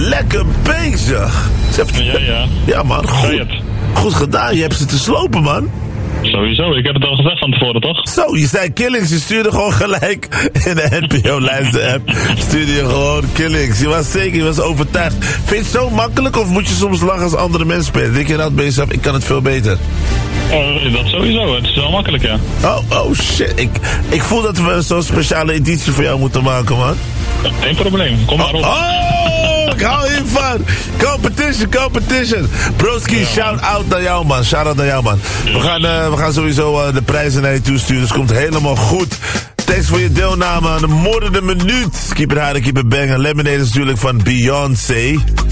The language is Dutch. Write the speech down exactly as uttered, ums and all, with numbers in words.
Lekker bezig. Ja, ja. Ja, man. Goed, goed gedaan. Je hebt ze te slopen, man. Sowieso, ik heb het al gezegd van tevoren, toch? Zo, je zei Killings, je stuurde gewoon gelijk in de N P O-lijsten-app. Stuurde je gewoon Killings. Je was zeker, je was overtuigd. Vind je het zo makkelijk of moet je soms lachen als andere mensen spelen? Denk je nou bij jezelf, ik kan het veel beter? Uh, dat sowieso, het is wel makkelijk, ja. Oh, oh shit. Ik, ik voel dat we zo'n speciale editie voor jou moeten maken, man. Geen probleem, kom maar op. Oh, ik hou hiervan. Competition, competition. Broski, ja, shout-out naar jou, man. Shout-out naar jou, man. We gaan, uh, we gaan sowieso uh, de prijzen naar je toesturen, dus het komt helemaal goed. Thanks voor je deelname aan de moordende minuut. Keep it hard, keep it bang. Lemonade is natuurlijk van Beyoncé.